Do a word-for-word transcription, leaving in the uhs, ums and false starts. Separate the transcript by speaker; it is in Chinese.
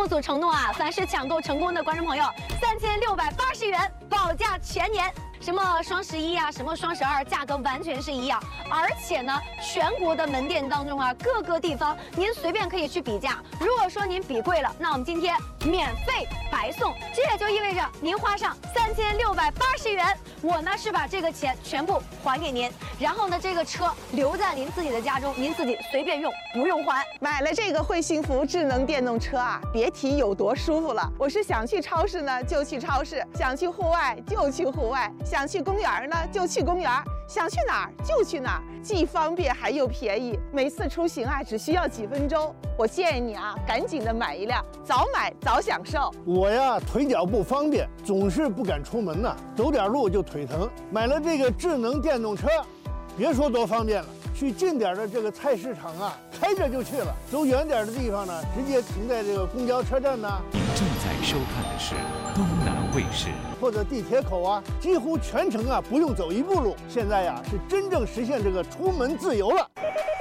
Speaker 1: 目组承诺啊，凡是抢购成功的观众朋友，三千六百八十元保价全年。什么双十一啊，什么双十二，价格完全是一样。而且呢，全国的门店当中啊，各个地方您随便可以去比价。如果说您比贵了，那我们今天免费白送。这也就意味着您花上三千六百八十元，我呢是把这个钱全部还给您，然后呢这个车留在您自己的家中，您自己随便用，不用还。
Speaker 2: 买了这个会幸福智能电动车啊，别提有多舒服了。我是想去超市呢就去超市，想去户外就去户外，想去公园呢就去公园，想去哪儿就去哪儿，既方便还又便宜。每次出行啊只需要几分钟。我建议你啊，赶紧的买一辆，早买早享受。
Speaker 3: 我呀腿脚不方便，总是不敢出门呐，走点路就腿疼。买了这个智能电动车，别说多方便了，去近点的这个菜市场啊，开着就去了；走远点的地方呢，直接停在这个公交车站呢。
Speaker 4: 您正在收看的是东南卫视，
Speaker 3: 或者地铁口啊，几乎全程啊不用走一步路。现在呀是真正实现这个出门自由了。